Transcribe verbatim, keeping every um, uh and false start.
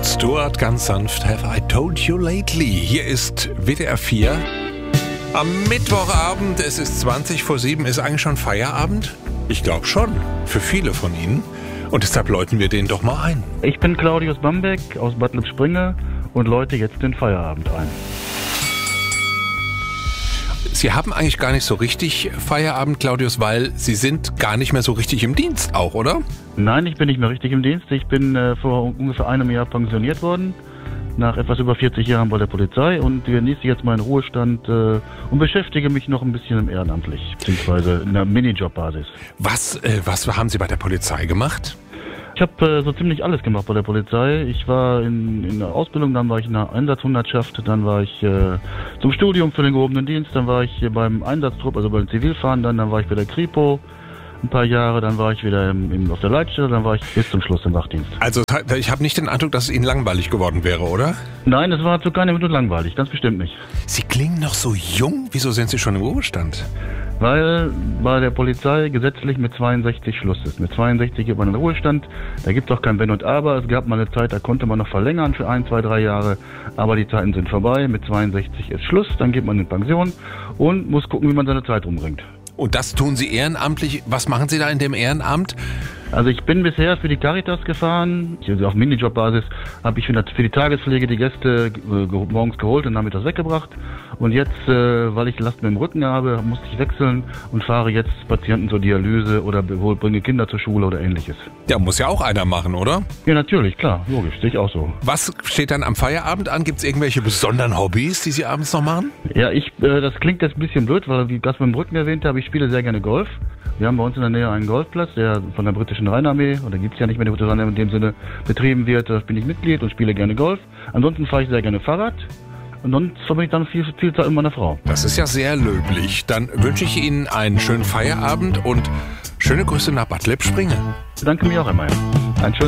Rod Stewart, ganz sanft, Have I Told You Lately? Hier ist W D R vier. Am Mittwochabend, es ist zwanzig vor sieben, ist eigentlich schon Feierabend? Ich glaube schon, für viele von Ihnen. Und deshalb läuten wir den doch mal ein. Ich bin Claudius Bambeck aus Bad Lippspringe und läute jetzt den Feierabend ein. Sie haben eigentlich gar nicht so richtig Feierabend, Claudius, weil Sie sind gar nicht mehr so richtig im Dienst auch, oder? Nein, ich bin nicht mehr richtig im Dienst. Ich bin äh, vor ungefähr einem Jahr pensioniert worden, nach etwas über vierzig Jahren bei der Polizei und genieße jetzt meinen Ruhestand äh, und beschäftige mich noch ein bisschen ehrenamtlich, beziehungsweise in einer Minijobbasis. Was, äh, was haben Sie bei der Polizei gemacht? Ich habe äh, so ziemlich alles gemacht bei der Polizei. Ich war in, in der Ausbildung, dann war ich in der Einsatzhundertschaft, dann war ich äh, zum Studium für den gehobenen Dienst, dann war ich beim Einsatztrupp, also bei den Zivilfahndern, dann war ich bei der Kripo ein paar Jahre, dann war ich wieder im, im, auf der Leitstelle, dann war ich bis zum Schluss im Wachdienst. Also ich habe nicht den Eindruck, dass es Ihnen langweilig geworden wäre, oder? Nein, es war zu keiner Minute langweilig, ganz bestimmt nicht. Sie klingen noch so jung. Wieso sind Sie schon im Ruhestand? Weil bei der Polizei gesetzlich mit zweiundsechzig Schluss ist. Mit zweiundsechzig geht man in den Ruhestand, da gibt es auch kein Wenn und Aber. Es gab mal eine Zeit, da konnte man noch verlängern für ein, zwei, drei Jahre, aber die Zeiten sind vorbei. Mit zweiundsechzig ist Schluss, dann geht man in Pension und muss gucken, wie man seine Zeit umbringt. Und das tun Sie ehrenamtlich. Was machen Sie da in dem Ehrenamt? Also ich bin bisher für die Caritas gefahren. Also auf Minijobbasis habe ich für die Tagespflege die Gäste morgens geholt und nachmittags weggebracht. Und jetzt, weil ich Last mit dem Rücken habe, musste ich wechseln und fahre jetzt Patienten zur Dialyse oder bringe Kinder zur Schule oder ähnliches. Ja, muss ja auch einer machen, oder? Ja, natürlich, klar, logisch, sehe ich auch so. Was steht dann am Feierabend an? Gibt es irgendwelche besonderen Hobbys, die Sie abends noch machen? Ja, ich, äh, das klingt jetzt ein bisschen blöd, weil, wie ich das mit dem Rücken erwähnt habe, ich spiele sehr gerne Golf. Wir haben bei uns in der Nähe einen Golfplatz, der von der britischen Rheinarmee, oder gibt es ja nicht mehr die britische Rheinarmee in dem Sinne, betrieben wird. Da bin ich Mitglied und spiele gerne Golf. Ansonsten fahre ich sehr gerne Fahrrad. Und sonst verbringe ich dann viel, viel Zeit mit meiner Frau. Das ist ja sehr löblich. Dann wünsche ich Ihnen einen schönen Feierabend und schöne Grüße nach Bad Lippspringe. Danke mir auch einmal. Einen schönen